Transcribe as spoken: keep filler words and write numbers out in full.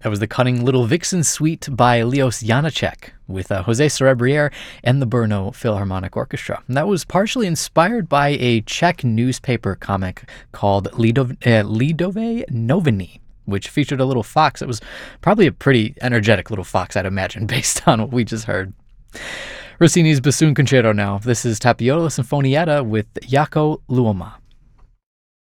That was the cunning Little Vixen Suite by Leos Janáček with uh, Jose Cerebriere and the Brno Philharmonic Orchestra. And that was partially inspired by a Czech newspaper comic called Lidov- uh, Lidové noviny, which featured a little fox. It was probably a pretty energetic little fox, I'd imagine, based on what we just heard. Rossini's Bassoon Concerto now. This is Tapiola Sinfonietta with Jaakko Luoma.